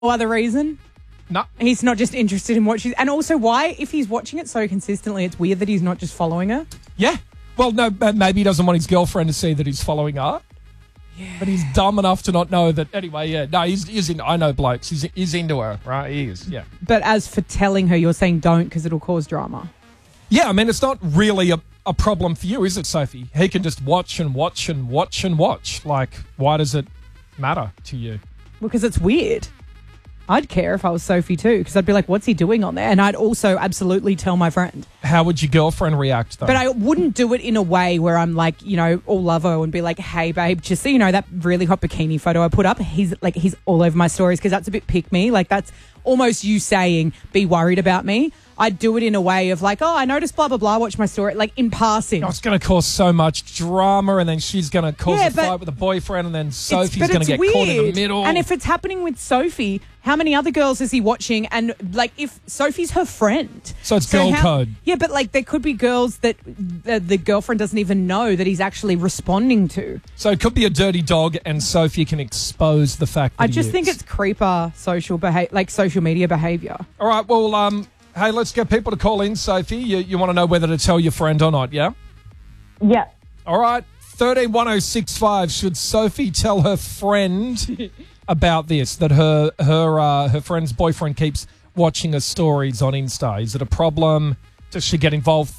other reason? No. He's not just interested in what she's... And also, why, if he's watching it so consistently, it's weird that he's not just following her? Yeah. Well, no, maybe he doesn't want his girlfriend to see that he's following her. Yeah. But he's dumb enough to not know that. Anyway, yeah. No, he's in... I know blokes. He's into her, right? He is, yeah. But as for telling her, you're saying don't because it'll cause drama. Yeah, I mean, it's not really a problem for you, is it, Sophie? He can just watch and watch and watch and watch. Like, why does it matter to you? Because it's weird. I'd care if I was Sophie too, because I'd be like, what's he doing on there? And I'd also absolutely tell my friend. How would your girlfriend react, though? But I wouldn't do it in a way where I'm like, all lovo and be like, hey, babe, just so you know, that really hot bikini photo I put up, he's all over my stories, because that's a bit pick me. Like, that's almost you saying, be worried about me. I'd do it in a way of like, oh, I noticed blah, blah, blah, watch my story, like in passing. Oh, it's going to cause so much drama, and then she's going to cause a fight with a boyfriend, and then Sophie's going to get caught in the middle. And if it's happening with Sophie, how many other girls is he watching? And like, if Sophie's her friend. So it's girl code. Yeah, but like there could be girls that the girlfriend doesn't even know that he's actually responding to. So it could be a dirty dog, and Sophie can expose the fact that I just think it's creeper social media behaviour. All right, well, hey, let's get people to call in, Sophie. You want to know whether to tell your friend or not, yeah? Yeah. All right, 131065. Should Sophie tell her friend about this, that her friend's boyfriend keeps watching her stories on Insta? Is it a problem? Does she get involved?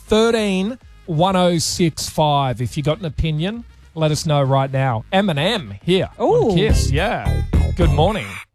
131065. If you got an opinion, let us know right now. Eminem here on Kiss. Yeah. Good morning.